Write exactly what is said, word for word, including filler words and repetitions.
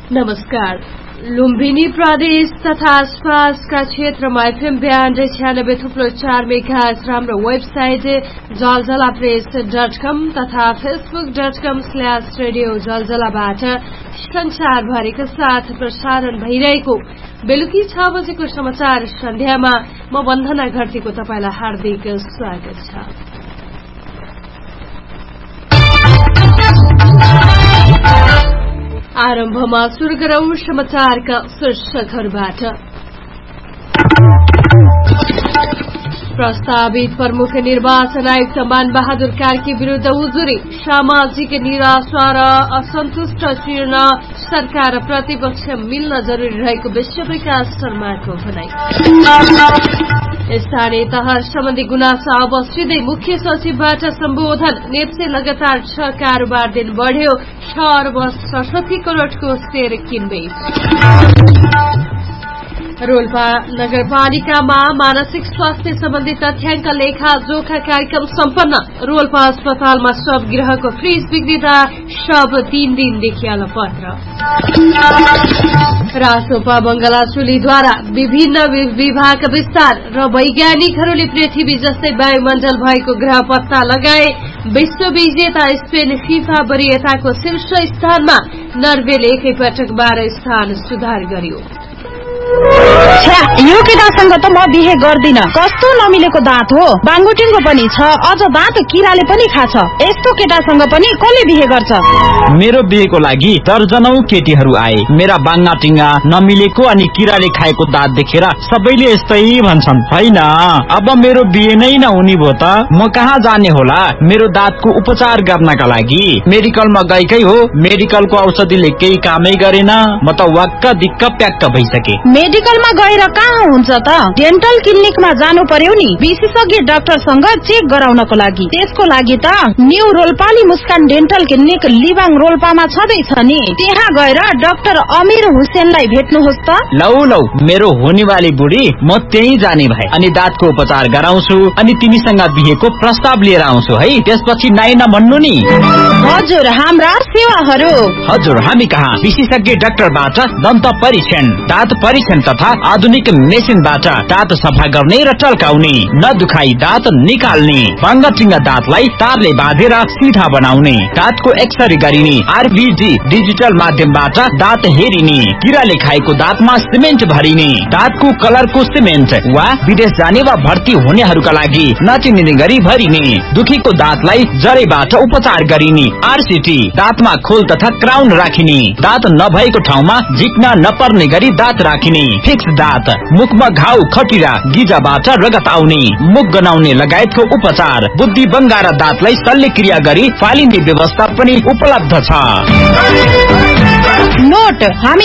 नमस्कार। लुम्बिनी प्रदेश तथा आसपासका क्षेत्रमा एफएम ब्यान्ड छ्यानब्बे थुप्रो चार मेगाहर्ज हाम्रो वेबसाइट जलजला प्रेस डट कम तथा Facebook dot com slash radio जलजलाबाट संसारभरिका साथ प्रसारण भइरहेको बेलुकी छ बजेको समाचार सन्ध्यामा म वन्दना घरतीको तपाईलाई हार्दिक स्वागत छ। आरम्भमा सुरु गरौं समाचारका शीर्षकहरूबाट। प्रस्तावित प्रमुख निर्वाचन आयुक्त मान बहादुर कार्की विरूद्ध उजुरी, सामाजिक निराशा र असन्तुष्ट चिर्न सरकार र प्रतिपक्ष मिल्न जरुरी रहेको विश्व विकास शर्माको भनाई। स्थानीय तह सम्बन्धी गुनासा अब सिधै मुख्य सचिवबाट सम्बोधन, नेप्से लगातार छ कारोबार दिन बढ़्यो, छ अर्ब सडसठी करोड़को शेयर किनबेच। रोल्पा नगरपालिकामा मानसिक स्वास्थ्य सम्बन्धी तथ्याङ्क लेखा जोखा कार्यक्रम सम्पन्न, रोल्पा अस्पतालमा शव गृहको फ्रिज बिग्रिँदा शव तीन दिनदेखि अलपत्र। रासोपा बंगला चुलीद्वारा विभिन्न विभाग विस्तार र वैज्ञानिकहरूले पृथ्वी जस्तै वायुमण्डल भएको ग्रह पत्ता लगाए। विश्व विजेता स्पेन फिफा वरियताको शीर्ष स्थानमा, नर्वेले एकैपटक बाह्र स्थान सुधार गर्यो। यो केटासँग त म बिहे गर्दिन, कस्तो नमिलेको दाँत हो, बाङ्गुटिनको पनि छ, अझ दाँत किराले पनि खाछ। यस्तो केटासँग पनि कसले बिहे गर्छ? मेरो बिहेको लागि दर्जनौ केटीहरू आए। मेरा बाङ्गाटिङ्गा नमिलेको अनि किराले खाएको दाँत देखेर सबैले यस्तै भन्छन्। होइन, अब मेरो बिहे नै नहुने भो त म कहाँ जाने होला मेरो दाँतको उपचार गर्नका लागि? मेडिकलमा गएकै हो, मेडिकलको औषधिले केही कामै गरेन, म त वाक्क दिक्क प्याक्क भइसके। मेडिकलमा गएर कहाँ हुन्छ त? डेन्टल क्लिनिकमा जानु पर्यो नि, विशेषज्ञ डाक्टरसँग चेक गराउनको लागि। त्यसको लागि त न्यू रोल्पाली मुस्कान डेन्टल क्लिनिक लिबाङ रोल्पामा छँदैछ नि, त्यहाँ गएर डाक्टर अमीर हुसेनलाई भेट्नुहोस् त। लौ लौ, मेरो हुनेवाली बुढी, म त्यही जाने भए अनि दाँतको उपचार गराउँछु अनि तिमीसँग बिहेको प्रस्ताव लिएर आउँछु है, त्यसपछि नाइ नभन्नु नि। हजुर, हाम्रा सेवाहरू। हजुर, हामी कहाँ विशेषज्ञ डाक्टरबाट दन्त परीक्षण, दाँत परीक्षण तथा आधुनिक मेसिनबाट दाँत सफा गर्ने र टल्काउने, नदुखाई दाँत निकाल्ने, बाङ्गाटिङ्गा दाँतलाई तारले बाँधेर सिधा बनाउने, दाँतको एक्सरे गरिने, आरबीजी डिजिटल माध्यमबाट दाँत हेरिने, किराले खाएको दाँतमा सिमेन्ट भरिने, दाँतको कलरको सिमेन्ट वा विदेश जाने वा भर्ती हुनेहरूका लागि नचिनिने गरी भरिने, दुखीको दाँतलाई जरेबाट उपचार गरिने, आरसीटी, दाँतमा खोल तथा क्राउन राखिने, दाँत नभएको ठाउँमा झिक्न नपर्ने गरी दाँत राखिने, फिक्स दाँत, मुखमा घाउ खटिरा गिजाबाट रगत आउने, मुख गनाउने लगायतको उपचार, बुद्धि बङ्गारा दाँतलाई शल्यक्रिया गरी फालिने व्यवस्था पनि उपलब्ध छ। नोट, हामी